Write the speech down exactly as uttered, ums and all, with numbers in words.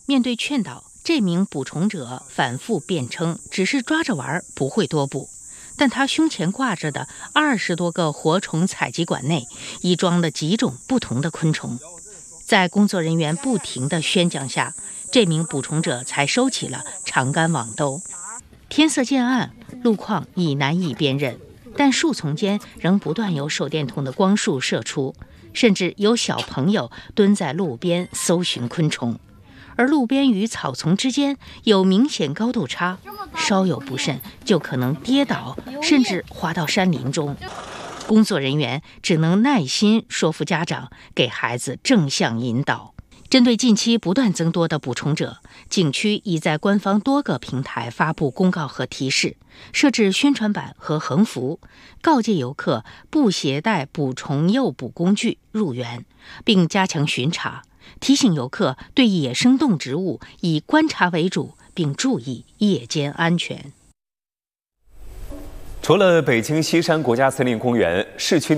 面对劝导，这名捕虫者反复辩称只是抓着玩，不会多捕。但他胸前挂着的二十多个活虫采集管内，已装了几种不同的昆虫。在工作人员不停的宣讲下，这名捕虫者才收起了长杆网兜。天色渐暗，路况已难以辨认，但树丛间仍不断有手电筒的光束射出，甚至有小朋友蹲在路边搜寻昆虫。而路边与草丛之间有明显高度差，稍有不慎就可能跌倒，甚至滑到山林中。工作人员只能耐心说服家长，给孩子正向引导。针对近期不断增多的捕虫者，景区已在官方多个平台发布公告和提示，设置宣传板和横幅，告诫游客不携带捕虫诱捕工具入园，并加强巡查，提醒游客对野生动植物以观察为主，并注意夜间安全。 除了北京西山国家森林公园，市区